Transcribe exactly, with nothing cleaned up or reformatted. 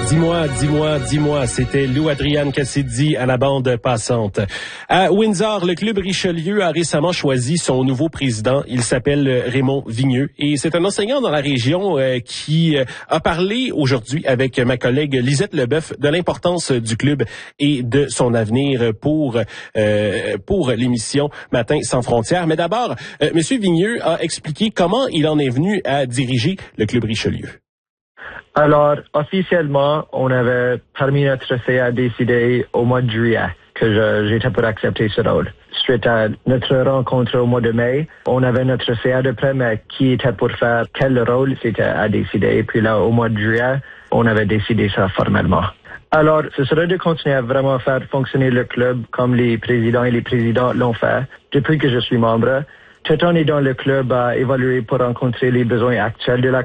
Dis-moi, dis-moi, dis-moi, c'était Lou Adrian Cassidy à la bande passante. À Windsor, le club Richelieu a récemment choisi son nouveau président. Il s'appelle Raymond Vigneux et c'est un enseignant dans la région euh, qui euh, a parlé aujourd'hui avec ma collègue Lisette Leboeuf de l'importance du club et de son avenir pour euh, pour l'émission Matin sans frontières. Mais d'abord, euh, Monsieur Vigneux a expliqué comment il en est venu à diriger le club Richelieu. Alors, officiellement, on avait permis notre C A décider au mois de juillet que je, j'étais pour accepter ce rôle. Suite à notre rencontre au mois de mai, on avait notre C A de près, mais qui était pour faire quel rôle, c'était à décider. Et puis là, au mois de juillet, on avait décidé ça formellement. Alors, ce serait de continuer à vraiment faire fonctionner le club comme les présidents et les présidents l'ont fait depuis que je suis membre. Tout en aidant le club à évaluer pour rencontrer les besoins actuels de la